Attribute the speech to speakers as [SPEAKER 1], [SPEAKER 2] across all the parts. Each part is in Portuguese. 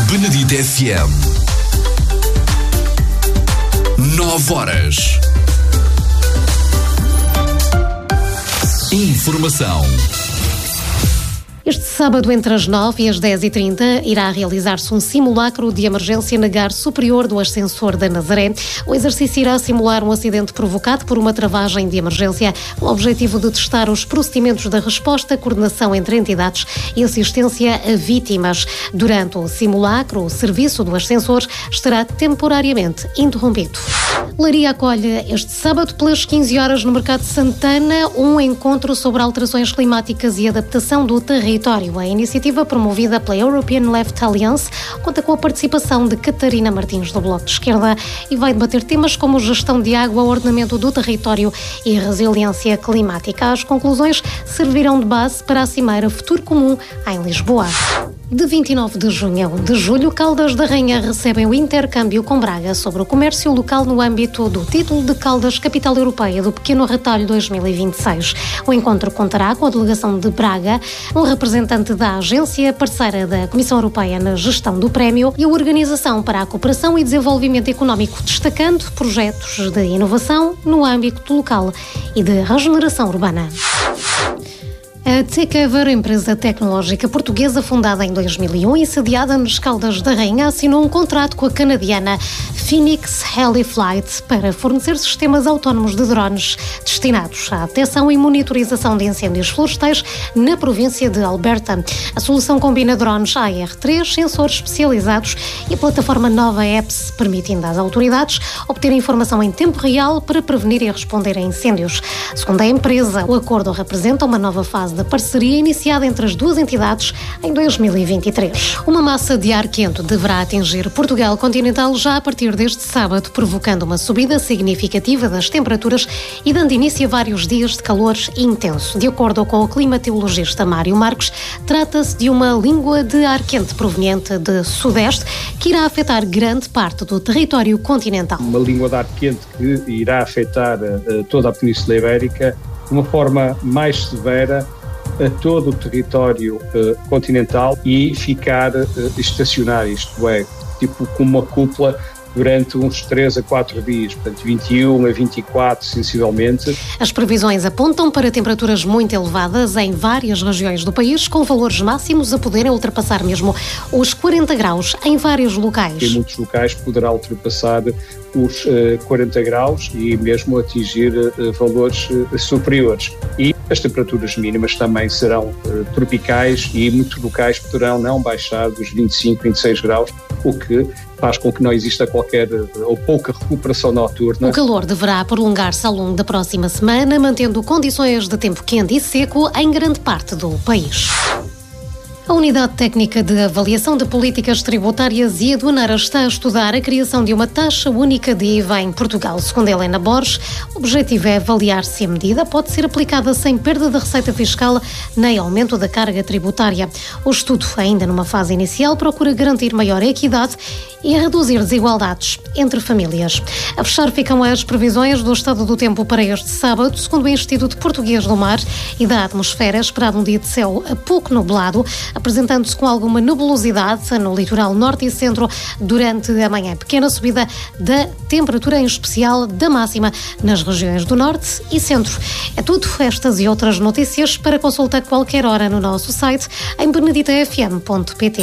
[SPEAKER 1] Benedito FM. 9 horas. Informação.
[SPEAKER 2] Este sábado, entre as 9 e as 10h30, irá realizar-se um simulacro de emergência na Gare Superior do Ascensor da Nazaré. O exercício irá simular um acidente provocado por uma travagem de emergência, com o objetivo de testar os procedimentos da resposta, coordenação entre entidades e assistência a vítimas. Durante o simulacro, o serviço do ascensor estará temporariamente interrompido. Leiria acolhe este sábado, pelas 15 horas, no Mercado de Santana, um encontro sobre alterações climáticas e adaptação do território. A iniciativa, promovida pela European Left Alliance, conta com a participação de Catarina Martins, do Bloco de Esquerda, e vai debater temas como gestão de água, ordenamento do território e resiliência climática. As conclusões servirão de base para a Cimeira Futuro Comum em Lisboa. De 29 de junho a 1 de julho, Caldas da Rainha recebem o intercâmbio com Braga sobre o comércio local no âmbito do título de Caldas Capital Europeia do Pequeno Retalho 2026. O encontro contará com a delegação de Braga, um representante da agência parceira da Comissão Europeia na gestão do prémio e a Organização para a Cooperação e Desenvolvimento Económico, destacando projetos de inovação no âmbito local e de regeneração urbana. A Takeover, empresa tecnológica portuguesa fundada em 2001 e sediada nas Caldas da Rainha, assinou um contrato com a canadiana Phoenix Heliflight para fornecer sistemas autónomos de drones destinados à detecção e monitorização de incêndios florestais na província de Alberta. A solução combina drones AR3, sensores especializados e a plataforma Nova Apps, permitindo às autoridades obter informação em tempo real para prevenir e responder a incêndios. Segundo a empresa, o acordo representa uma nova fase da parceria iniciada entre as duas entidades em 2023. Uma massa de ar quente deverá atingir Portugal continental já a partir deste sábado, provocando uma subida significativa das temperaturas e dando início a vários dias de calor intenso. De acordo com o climatologista Mário Marques, trata-se de uma língua de ar quente proveniente de sudeste que irá afetar grande parte do território continental.
[SPEAKER 3] Uma língua de ar quente que irá afetar toda a Península Ibérica de uma forma mais severa a todo o território continental e ficar estacionário, isto é, tipo com uma cúpula durante uns 3 a 4 dias, portanto 21 a 24 sensivelmente.
[SPEAKER 2] As previsões apontam para temperaturas muito elevadas em várias regiões do país, com valores máximos a poderem ultrapassar mesmo os 40 graus em vários locais.
[SPEAKER 3] Em muitos locais poderá ultrapassar os 40 graus e mesmo atingir valores superiores. E as temperaturas mínimas também serão tropicais e muitos locais poderão não baixar dos 25, 26 graus, o que faz com que não exista qualquer ou pouca recuperação noturna.
[SPEAKER 2] O calor deverá prolongar-se ao longo da próxima semana, mantendo condições de tempo quente e seco em grande parte do país. A Unidade Técnica de Avaliação de Políticas Tributárias e Aduaneiras está a estudar a criação de uma taxa única de IVA em Portugal. Segundo Helena Borges, o objetivo é avaliar se a medida pode ser aplicada sem perda da receita fiscal nem aumento da carga tributária. O estudo, ainda numa fase inicial, procura garantir maior equidade e reduzir desigualdades entre famílias. A fechar ficam as previsões do estado do tempo para este sábado. Segundo o Instituto Português do Mar e da Atmosfera, esperado um dia de céu pouco nublado, apresentando-se com alguma nebulosidade no litoral norte e centro durante a manhã. Pequena subida da temperatura, em especial da máxima, nas regiões do norte e centro. É tudo. Estas e outras notícias para consulta a qualquer hora no nosso site em beneditafm.pt.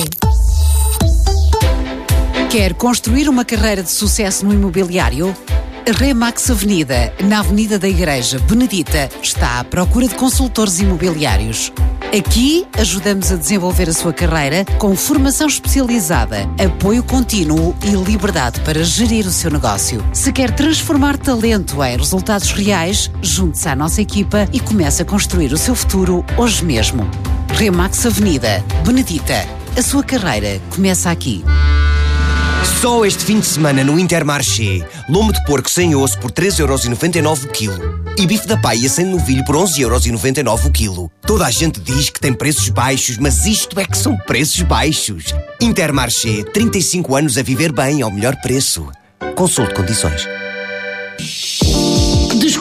[SPEAKER 4] Quer construir uma carreira de sucesso no imobiliário? A Remax Avenida, na Avenida da Igreja Benedita, está à procura de consultores imobiliários. Aqui ajudamos a desenvolver a sua carreira com formação especializada, apoio contínuo e liberdade para gerir o seu negócio. Se quer transformar talento em resultados reais, junte-se à nossa equipa e comece a construir o seu futuro hoje mesmo. Remax Avenida, Benedita. A sua carreira começa aqui.
[SPEAKER 5] Só este fim de semana no Intermarché, lombo de porco sem osso por 3,99€ o quilo e bife da paia sem novilho por 11,99€ o quilo. Toda a gente diz que tem preços baixos, mas isto é que são preços baixos. Intermarché, 35 anos a viver bem ao melhor preço. Consulte condições.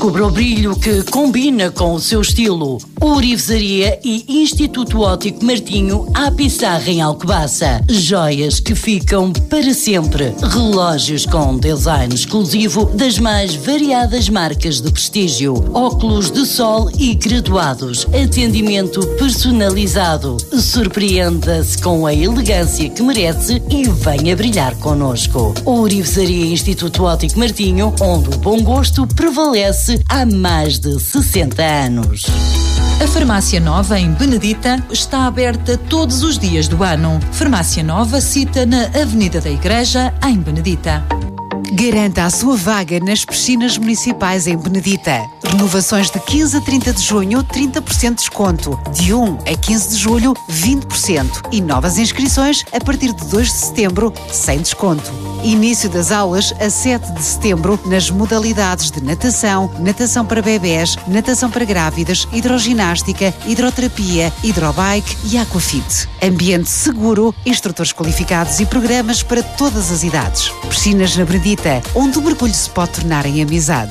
[SPEAKER 1] Descubra o brilho que combina com o seu estilo. Ourivesaria e Instituto Óptico Martinho à Pissarra em Alcobaça. Joias que ficam para sempre. Relógios com design exclusivo das mais variadas marcas de prestígio. Óculos de sol e graduados. Atendimento personalizado. Surpreenda-se com a elegância que merece e venha brilhar connosco. Ourivesaria e Instituto Óptico Martinho, onde o bom gosto prevalece há mais de 60 anos.
[SPEAKER 6] A Farmácia Nova em Benedita está aberta todos os dias do ano. Farmácia Nova cita na Avenida da Igreja, em Benedita.
[SPEAKER 4] Garanta a sua vaga nas piscinas municipais em Benedita. Renovações de 15 a 30 de junho, 30% de desconto. De 1 a 15 de julho, 20%. E novas inscrições a partir de 2 de setembro, sem desconto. Início das aulas a 7 de setembro nas modalidades de natação, natação para bebés, natação para grávidas, hidroginástica, hidroterapia, hidrobike e aquafit. Ambiente seguro, instrutores qualificados e programas para todas as idades. Piscinas na Benedita, onde o mergulho se pode tornar em amizade.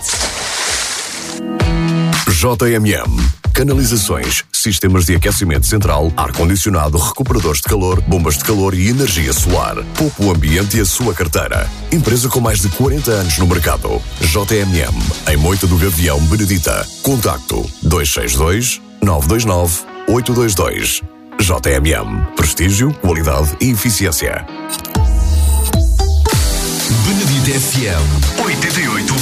[SPEAKER 7] JMM. Canalizações, sistemas de aquecimento central, ar-condicionado, recuperadores de calor, bombas de calor e energia solar. Poupe o ambiente e a sua carteira. Empresa com mais de 40 anos no mercado. JMM, em Moita do Gavião, Benedita. Contacto 262 929 822. JMM. Prestígio, qualidade e eficiência.
[SPEAKER 8] Benedita FM 88,8.